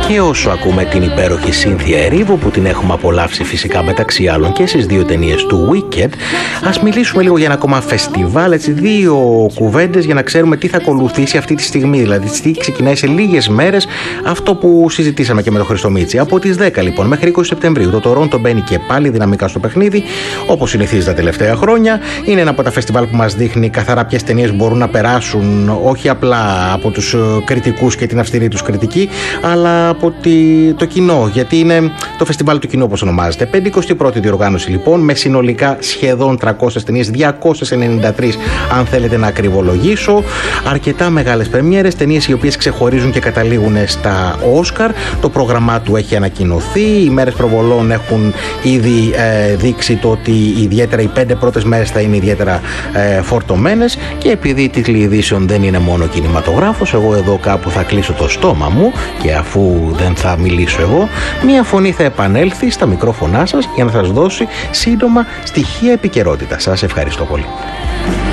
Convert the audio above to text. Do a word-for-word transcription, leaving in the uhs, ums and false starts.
Και όσο ακούμε την υπέροχη Σίνθια Ερίβου, που την έχουμε απολαύσει φυσικά μεταξύ άλλων και στις δύο ταινίες του Wicked, ας μιλήσουμε λίγο για ένα ακόμα φεστιβάλ, έτσι, δύο κουβέντες για να ξέρουμε τι θα ακολουθήσει αυτή τη στιγμή. Δηλαδή, τι ξεκινάει σε λίγες μέρες, αυτό που συζητήσαμε και με τον Χρήστο Μίτσι. Από τις δέκα λοιπόν μέχρι είκοσι Σεπτεμβρίου, το Τορόντο μπαίνει και πάλι δυναμικά στο παιχνίδι, όπως συνηθίζει τα τελευταία χρόνια. Είναι ένα από τα φεστιβάλ που μας δείχνει καθαρά ποιες ταινίες μπορούν να περάσουν, όχι απλά από τους κριτικούς και την αυστηρή τους κριτική, αλλά από το κοινό, γιατί είναι το φεστιβάλ του κοινού όπως ονομάζεται. πεντηκοστή πρώτη διοργάνωση λοιπόν, με συνολικά σχεδόν τριακόσιες ταινίες, διακόσιες ενενήντα τρεις αν θέλετε να ακριβολογήσω. Αρκετά μεγάλες πρεμιέρες, ταινίες οι οποίες ξεχωρίζουν και καταλήγουν στα Όσκαρ. Το πρόγραμμά του έχει ανακοινωθεί, οι μέρες προβολών έχουν ήδη ε, δείξει το ότι ιδιαίτερα οι πέντε πρώτες μέρες θα είναι ιδιαίτερα ε, φορτωμένες, και επειδή οι τίτλοι ειδήσεων δεν είναι μόνο κινηματογράφος, εγώ εδώ κάπου θα κλείσω το στόμα μου, και αφού δεν θα μιλήσω εγώ, μία φωνή θα επανέλθει στα μικρόφωνά σας για να σας δώσει σύντομα στοιχεία επικαιρότητα. Σας ευχαριστώ πολύ.